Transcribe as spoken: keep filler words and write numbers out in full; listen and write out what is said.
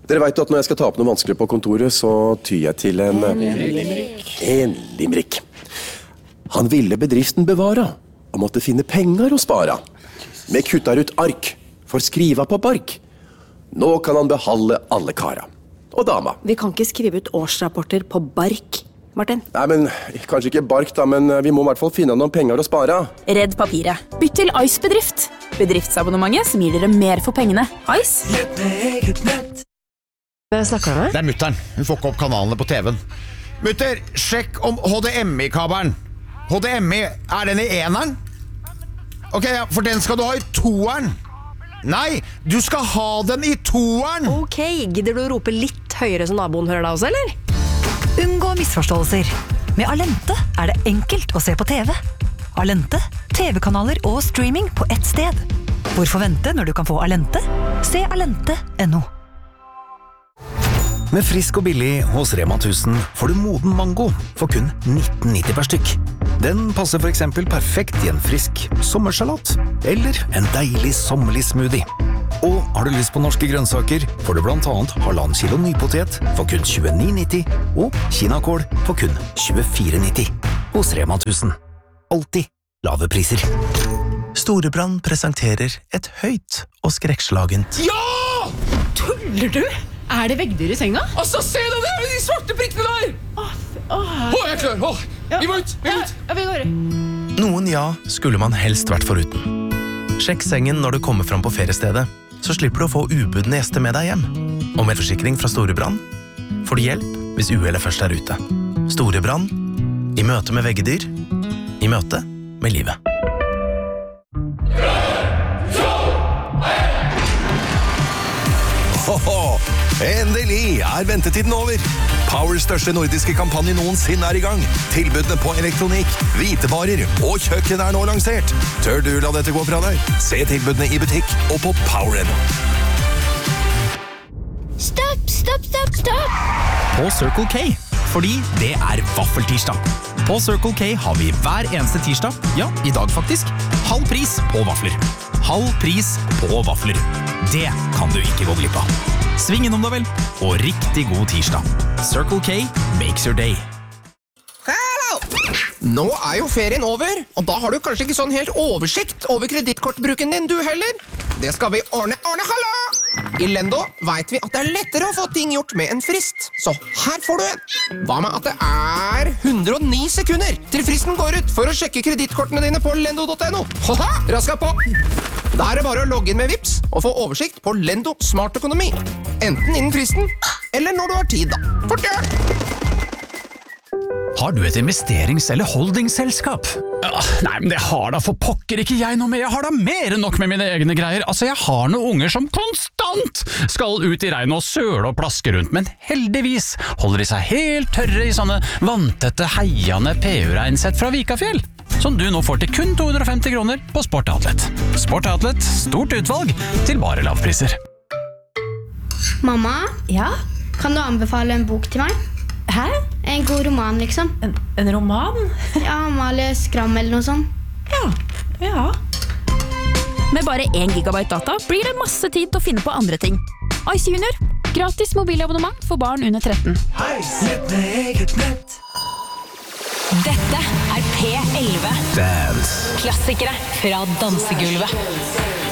Dere vet at når jeg skal ta opp noe vanskelig på kontoret, så tyr jeg til en... En limerick. En limerick. Han ville bedriften bevara, og måtte finne penger å spara. Vi kuttar ut ark, for skriva på bark. Nå kan han behalde alle kara. Og dama. Vi kan ikke skrive ut årsrapporter på bark, Martin. Nei, men kanskje ikke bark da, men vi må i hvert fall finne noen penger å spara. Redd papiret. Bytt til Ice Bedrift. Bedriftsabonnementet som gir dere mer for pengene. Ice. Hvem snakker du med? Det er mutteren. Hun får ikke opp kanalene på T V-en. Mutter, sjekk om H D M I-kabelen. H D M I, er den i eneren? Ok, ja, for den skal du ha i toeren. Nei, du skal ha den i toeren. Ok, gidder du å rope litt høyere så naboen hører deg også, eller? Unngå misforståelser. Med Alente er det enkelt å se på T V. Alente, T V-kanaler og streaming på ett sted. Hvorfor vente når du kan få Alente? Se alente punktum no. Med frisk og billig hos Rema tusen får du moden mango for kun nitten nitti per stykk. Den passer for eksempel perfekt i en frisk sommersalat eller en deilig sommerlig smoothie. Og har du lyst på norske grønnsaker, får du blant annet halvannen kilo nypotet for kun tjueni nitti og kinakål for kun tjuefire nitti hos Rema tusen. Alltid lave priser. Storebrand presenterer et høyt og skrekkslagent. Ja! Tuller du? Er det veggdyr i senga? Altså, se det der, de svarte prikkene der! Åh, åh. Å, jeg er klar, åh! Vi må ut, vi må ut! Ja, vi går. Noen ja skulle man helst vært foruten. Sjekk sengen når du kommer fram på feriestedet, så slipper du å få ubudne gjester med deg hjem. Og med forsikring fra Storebrand får du hjelp hvis uhellet først er ute. Storebrand, i møte med veggedyr, i møte med livet. Hoho! Endelig er ventetiden over. Powers største nordiske kampanje noensinne er i gang. Tilbudene på elektronikk, hvitevarer og kjøkken er nå lansert. Tør du la dette gå fra deg? Se tilbudene i butikk og på Power punktum no. Stopp, stopp, stopp, stopp! På Circle K, fordi det er vaffeltirsdag. På Circle K har vi hver eneste tirsdag, ja, i dag faktisk, halv pris på vafler. Halv pris på vafler. Det kan du ikke gå glipp av. Sving innom da vel, og riktig god tirsdag. Circle K makes your day. Hallo! Nå er jo ferien over, og da har du kanskje ikke sånn helt oversikt over kredittkortbruken din, du heller. Det skal vi ordne, ordne, hallo! I Lendo vet vi at det er lettere å få ting gjort med en frist, så her får du en. Hva med at det er hundre og ni sekunder til fristen går ut for å sjekke kredittkortene dine på lendo punktum no? Haha, raska på! Da er det bare å logge inn med Vips og få oversikt på Lendo Smart Økonomi. Enten innen fristen, eller når du har tid da. Fort gjør! Har du et investerings- eller holdingselskap? Ja, nei, men det har da for pokker ikke jeg noe med. Jeg har da mer enn nok med mine egne greier. Altså, jeg har noen unger som konstant skal ut i regnet og søle og plaske rundt, men heldigvis holder de seg helt tørre i sånne vanntette, heiende P U-regnsett fra Vikafjell, som du nå får til kun to hundre og femti kroner på Sport Outlet. Sport Outlet, stort utvalg til bare lavpriser. Mamma, Ja? kan du anbefale en bok til meg? Hæ? En god roman, liksom. En, en roman? Ja, Amalie Skram eller noe sånt. Ja, ja. Med bare én gigabyte data blir det masse tid til å finne på andre ting. Ice Junior, gratis mobilabonnement for barn under tretten. Dette er P elleve. Dance. Klassikere fra dansegulvet.